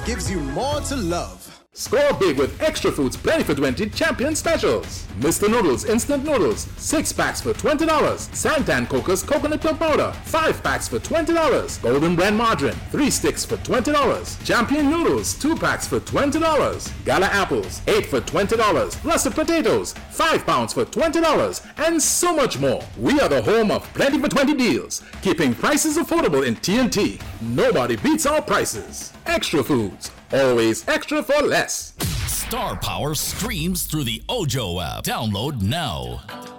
gives you more to love. Score big with Extra Foods Plenty for 20 Champion Specials. Mr. Noodles Instant Noodles, 6 packs for $20. Santan Coco's Coconut Milk Powder, 5 packs for $20. Golden Blend Margarine, 3 sticks for $20. Champion Noodles, 2 packs for $20. Gala Apples, 8 for $20. Russet Potatoes, 5 pounds for $20. And so much more. We are the home of Plenty for 20 deals, keeping prices affordable in TNT. Nobody beats our prices. Extra Foods. Always extra for less. Star Power streams through the Ojo app. Download now.